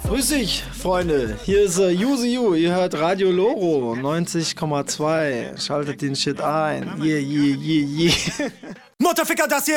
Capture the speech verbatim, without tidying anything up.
Grüß dich, Freunde. Hier ist äh, Yuzi Yu. Ihr hört Radio Loro neunzig Komma zwei. Schaltet den Shit ein. Yeah, yeah, yeah, yeah. Mutterficker, das hier